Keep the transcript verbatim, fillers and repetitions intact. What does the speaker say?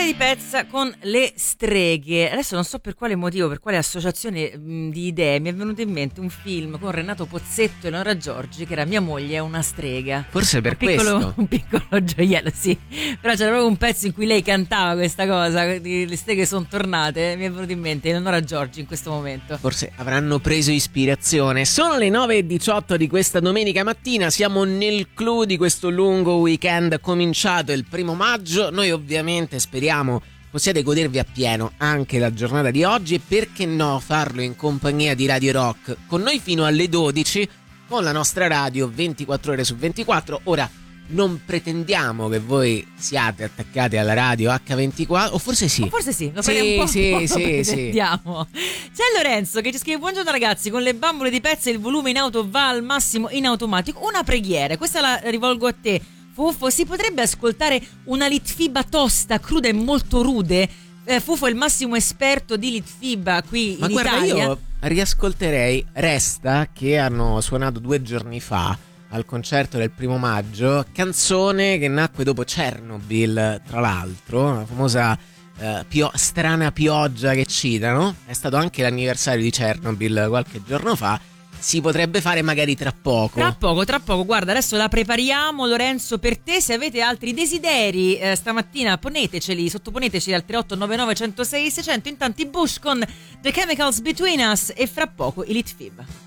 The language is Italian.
di pezza con le streghe. Adesso non so per quale motivo, per quale associazione mh, di idee mi è venuto in mente un film con Renato Pozzetto e Nora Giorgi che era Mia moglie è una strega. Forse per un piccolo, questo. Un piccolo gioiello, sì. Però c'era proprio un pezzo in cui lei cantava questa cosa, le streghe sono tornate, mi è venuto in mente Nora Giorgi in questo momento. Forse avranno preso ispirazione. Sono le nove e diciotto di questa domenica mattina, siamo nel clou di questo lungo weekend cominciato il primo maggio. Noi ovviamente speriamo possiate godervi appieno anche la giornata di oggi e perché no farlo in compagnia di Radio Rock con noi fino alle dodici con la nostra radio ventiquattro ore su ventiquattro. Ora non pretendiamo che voi siate attaccati alla radio acca ventiquattro o forse sì. O forse sì, lo sì, faremo un po'. Sì, un po', sì, lo sì. pretendiamo. C'è Lorenzo che ci scrive: buongiorno ragazzi, con le bambole di pezza il volume in auto va al massimo in automatico. Una preghiera, questa la rivolgo a te Fufo, si potrebbe ascoltare una Litfiba tosta, cruda e molto rude? Eh, Fufo è il massimo esperto di Litfiba qui Ma in guarda, Italia. io riascolterei Resta, che hanno suonato due giorni fa al concerto del primo maggio, canzone che nacque dopo Chernobyl, tra l'altro, la famosa eh, pio- strana pioggia che citano. È stato anche l'anniversario di Chernobyl qualche giorno fa. Si potrebbe fare magari tra poco. Tra poco, tra poco, guarda, adesso la prepariamo Lorenzo per te. Se avete altri desideri eh, stamattina poneteceli, sottoponeteceli al tre otto nove nove uno zero sei seicento. Intanto i Bush con The Chemicals Between Us e fra poco i Litfib.